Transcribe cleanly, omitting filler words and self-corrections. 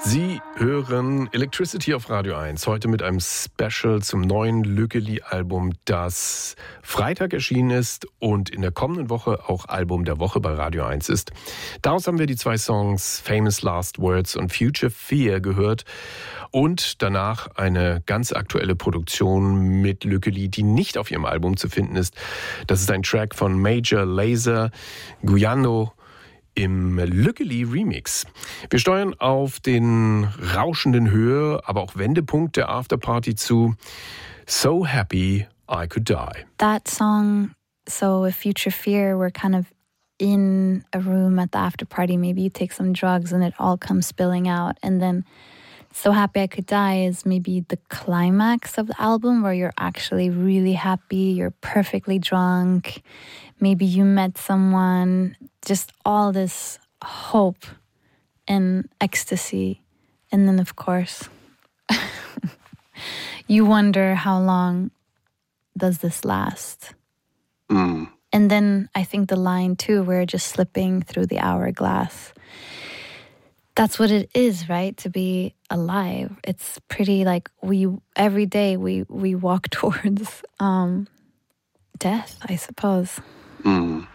Sie hören Electricity auf Radio 1, heute mit einem Special zum neuen Lückeli-Album, das Freitag erschienen ist und in der kommenden Woche auch Album der Woche bei Radio 1 ist. Daraus haben wir die 2 Songs Famous Last Words und Future Fear gehört und danach eine ganz aktuelle Produktion mit Lückeli, die nicht auf ihrem Album zu finden ist. Das ist ein Track von Major Lazer, Guyano, im Lückeli Remix. Wir steuern auf den rauschenden Höhe, aber auch Wendepunkt der Afterparty zu. So Happy I Could Die. That song, so with Future Fear, we're kind of in a room at the afterparty. Maybe you take some drugs and it all comes spilling out. And then So Happy I Could Die is maybe the climax of the album where you're actually really happy, you're perfectly drunk. Maybe you met someone, just all this hope and ecstasy. And then, of course, you wonder how long does this last? And then I think the line, too, we're just slipping through the hourglass. That's what it is, right? To be alive. It's pretty like every day we walk towards death, I suppose.